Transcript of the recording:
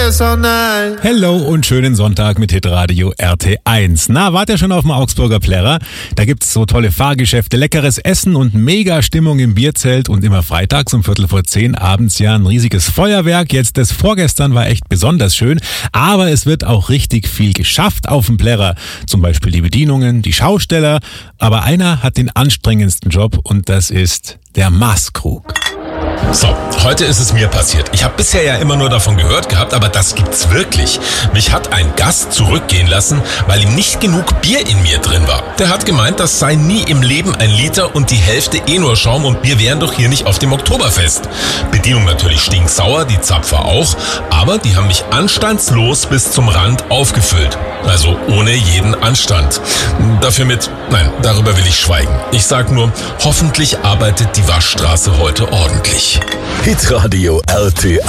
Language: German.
this all night. Hello und schönen Sonntag mit Hitradio RT1. Na, wart ihr schon auf dem Augsburger Plärrer? Da gibt's so tolle Fahrgeschäfte, leckeres Essen und mega Stimmung im Bierzelt und immer freitags um 9:45 abends ja ein riesiges Feuerwerk. Jetzt das vorgestern war echt besonders schön, aber es wird auch richtig viel geschafft auf dem Plärrer. Zum Beispiel die Bedienungen, die Schausteller, aber einer hat den anstrengendsten Job und das ist der Maßkrug. So, heute ist es mir passiert. Ich habe bisher ja immer nur davon gehört gehabt, aber das gibt's wirklich. Mich hat ein Gast zurückgehen lassen, weil ihm nicht genug Bier in mir drin war. Der hat gemeint, das sei nie im Leben 1 Liter und die Hälfte nur Schaum und wir wären doch hier nicht auf dem Oktoberfest. Bedienung natürlich stinksauer, die Zapfer auch, aber die haben mich anstandslos bis zum Rand aufgefüllt. Also ohne jeden Anstand. Nein, darüber will ich schweigen. Ich sag nur, hoffentlich arbeitet die Waschstraße heute ordentlich. Hitradio RT1.